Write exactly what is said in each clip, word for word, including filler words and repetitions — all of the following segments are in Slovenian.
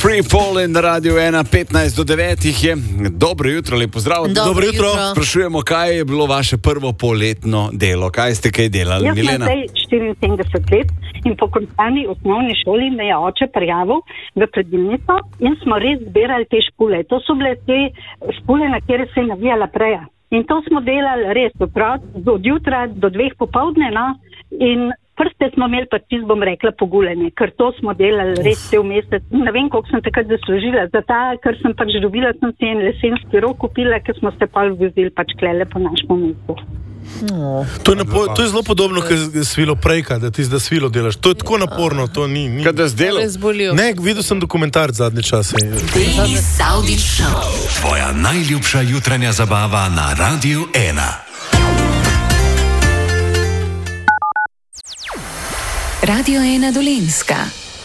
Free Falling na Radio ena, petnajst do devetih je. Dobro jutro, lepo zdrav. Dobro, Dobro jutro. jutro. Sprašujemo, kaj je bilo vaše prvo poletno delo? Kaj ste kaj delali, Jaz Milena? Jaz sem zdaj štiriinsedemdeset let in po končani osnovni šoli me je oče prijavil v predilnico in smo res zbirali te špule. To so bile te špule, na kjer se je navijala preja. In to smo delali res od jutra do dveh popoldne, no? In prste smo imeli pa čist, bom rekla, pogulene, ker to smo delali res cel mesec. Ne vem, koliko sem takrat zaslužila. Za ta, ker sem pač dobila, sem si en lesenski rok kupila, ker smo se pa vozili pač klele po našem mestu. No. To, je napo- to je zelo podobno, kot svilo prejka, da ti zdaj svilo delaš. To je tako naporno, to ni... ni. Kaj da zdelo? Ne, videl sem dokumentarc zadnje čase. Daily Saudi Show. Tvoja najljubša jutranja zabava na Radio ena. Radio ena Dolenjska.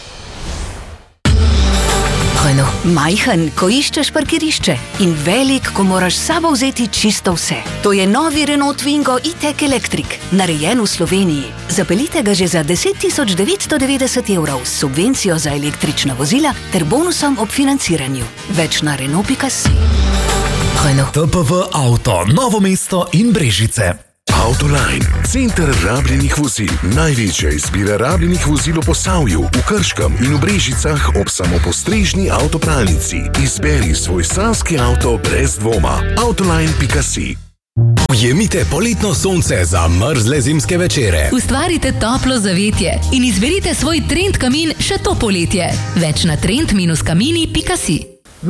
Renault. Majhen, ko iščeš parkirišče in velik, ko moraš s sabo vzeti čisto vse. To je novi Renault Twingo e-tech Electric, narejen v Sloveniji. Zapeljite ga že za deset tisoč devetsto devetdeset evrov s subvencijo za električna vozila ter bonusom ob financiranju. Več na Renault pika si. Renault. T P V Auto, Novo mesto in Brežice. Autoline, center rabljenih vozil. Največja izbira rabljenih vozil v Posavju, v Krškem in v Brežicah ob samopostrežni avtopralnici. Izberi svoj sanski avto brez dvoma. Autoline pika si. Ujemite poletno sonce za mrzle zimske večere. Ustvarite toplo zavetje in izberite svoj trend kamin še to poletje. Več na trend kamini pika si.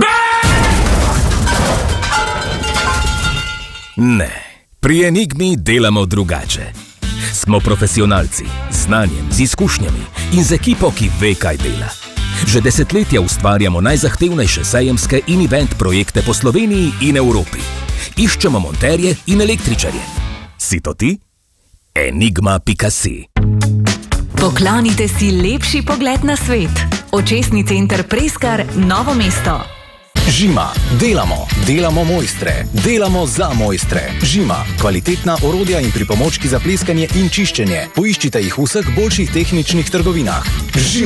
Ne. Pri Enigmi delamo drugače. Smo profesionalci, z znanjem, z izkušnjami in z ekipo, ki ve, kaj dela. Že desetletja ustvarjamo najzahtevnejše sejemske in event projekte po Sloveniji in Evropi. Iščemo monterje in električarje. Si to ti? Enigma pika si. Poklonite si lepši pogled na svet. Očesni center Preskar, Novo mesto. Žima. Delamo. Delamo mojstre. Delamo za mojstre. Žima. Kvalitetna orodja in pripomočki za pleskanje in čiščenje. Poiščite jih v vseh boljših tehničnih trgovinah. Žima.